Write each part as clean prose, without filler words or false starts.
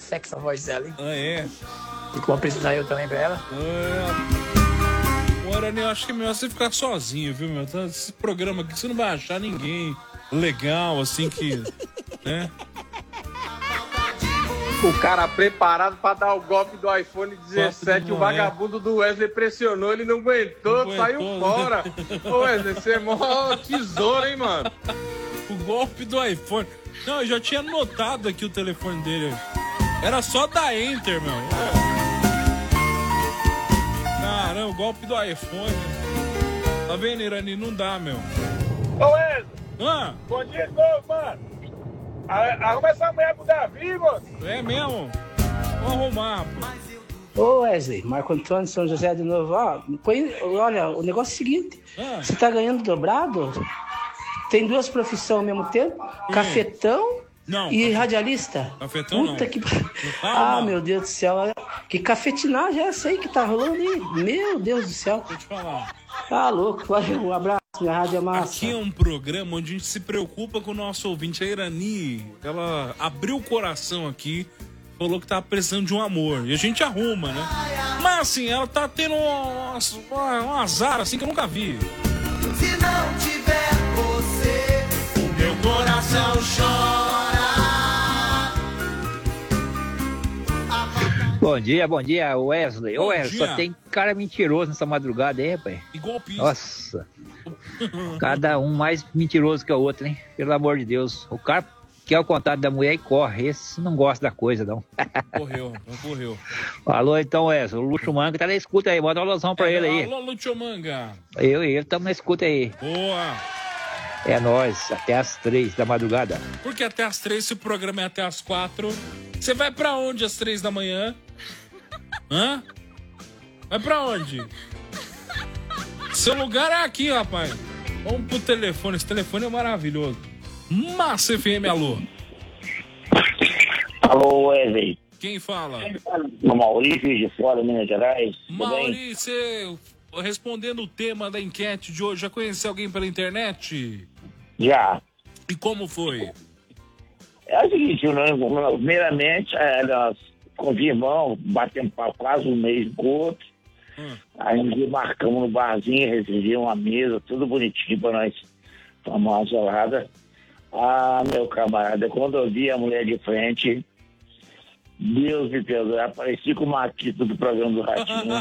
sexy a voz dela, hein? Ah, é? E como precisar eu também pra ela. Ora, eu acho que é melhor você ficar sozinho, viu, meu? Esse programa aqui você não vai achar ninguém legal, assim, que... né? O cara preparado pra dar o golpe do iPhone 17, o vagabundo do Wesley pressionou, ele não aguentou, saiu fora. Ô Wesley, você é mó tesouro, hein, mano? O golpe do iPhone. Não, eu já tinha notado aqui o telefone dele. Era só dar Enter, meu. Caramba, o golpe do iPhone. Tá vendo, Irani? Não dá, meu. Ô Wesley! Bom dia de novo, mano! Arruma essa mulher pro Davi, moço! É mesmo? Vamos arrumar, pô. Ô Wesley, Marco Antônio de São José de novo, ó. Olha, o negócio é o seguinte: você tá ganhando dobrado? Tem duas profissões ao mesmo tempo? Cafetão e radialista? Cafetão Puta não. que... meu Deus do céu. Que cafetinagem é essa aí que tá rolando aí? Meu Deus do céu. Vou te falar. Tá louco. Um abraço, minha rádio é massa. Aqui é um programa onde a gente se preocupa com o nosso ouvinte. A Irani, ela abriu o coração aqui, falou que tava precisando de um amor. E a gente arruma, né? Mas assim, ela tá tendo um azar assim que eu nunca vi. Se não tiver você, o meu coração chora. Bom dia, Wesley. Ô, Wesley, só tem cara mentiroso nessa madrugada aí, rapaz. E golpista. Nossa. Cada um mais mentiroso que o outro, hein? Pelo amor de Deus. O cara quer o contato da mulher e corre. Esse não gosta da coisa, não. Correu. Alô, então, Wesley. O Luxo Manga tá na escuta aí. Bota uma alusão pra ele aí. Alô, Luxo Manga. Eu e ele estamos na escuta aí. Boa. É nóis. Até às 3 da madrugada. Porque até às 3, se o programa é até às 4. Você vai pra onde às 3 da manhã? Hã? Vai pra onde? Seu lugar é aqui, rapaz. Vamos pro telefone. Esse telefone é maravilhoso. Massa FM, alô. Alô, Wesley. Quem fala? O Maurício de Fora, Minas Gerais. Maurício, respondendo o tema da enquete de hoje, já conheceu alguém pela internet? Já. E como foi? É o seguinte, primeiramente, nós confirmamos, batemos quase um mês com o outro. Aí marcamos no barzinho, recebemos uma mesa, tudo bonitinho pra nós tomar uma gelada. Ah, meu camarada, quando eu vi a mulher de frente, Deus me perdoe, parecia com o Maquito do programa do Ratinho.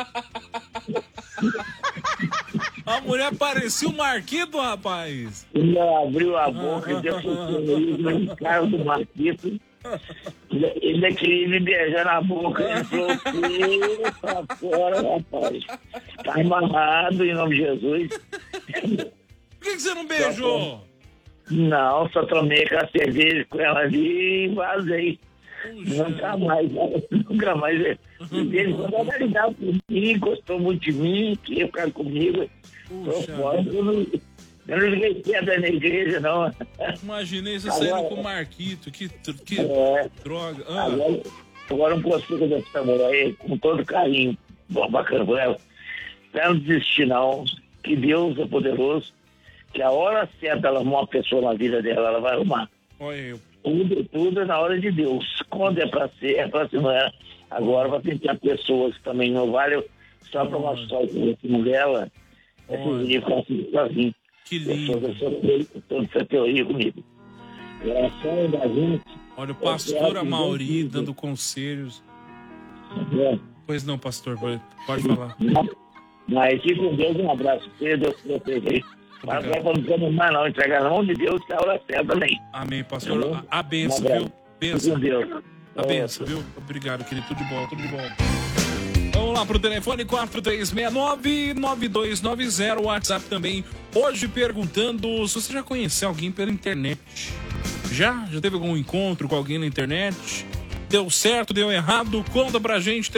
A mulher parecia o Marquito, rapaz. Ele abriu a boca e deu um cara do Marquito. Ele queria me beijar na boca. Ele falou: pra fora, rapaz. Tá amarrado em nome de Jesus. Por que você não beijou? Não, só tomei aquela cerveja com ela ali e vazei. Nunca mais. Ele falou: vai ligar por mim, gostou muito de mim, queria ficar comigo. Tô fora. Eu não liguei pedra na igreja, não. Imaginei você saindo com o Marquito. Que droga. Agora um conselho dessa mulher aí, com todo carinho. Bom, bacana com ela. Não desistir, não. Que Deus é poderoso. Que a hora certa ela arrumar uma pessoa na vida dela, ela vai arrumar. Olha eu. Tudo é na hora de Deus. Quando é pra ser, é pra ser, não é. Agora vai tentar pessoas que também não valem só pra uma só dela. É que ficar assim sozinho. Que lindo. Essa teoria comigo. É só da gente. Olha, o pastor Amauri dando conselhos. Pois não, pastor, pode falar. Mas fique com Deus, um abraço. Deus te proteja. Mas não vamos desanimar, não. Entregar na mão de Deus, que é a hora certa também. Amém, pastor. A benção, viu? Benção. A benção, viu? Obrigado, querido. Tudo de bom, tudo de bom. Vamos lá pro telefone 4369-9290, WhatsApp também. Hoje perguntando se você já conheceu alguém pela internet. Já? Já teve algum encontro com alguém na internet? Deu certo, deu errado? Conta pra gente,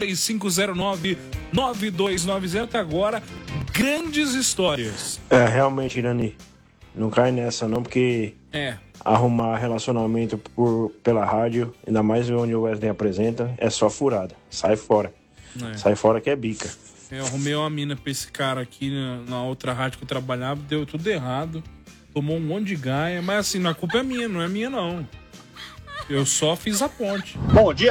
3509-9290. Até agora, grandes histórias. Realmente, Irani, não cai nessa não, porque arrumar relacionamento pela rádio, ainda mais onde o Wesley apresenta, é só furada. Sai fora. Sai fora que é bica. Eu arrumei uma mina pra esse cara aqui na outra rádio que eu trabalhava, deu tudo errado. Tomou um monte de gaia, mas assim, a culpa é minha, não é minha não. Eu só fiz a ponte. Bom dia,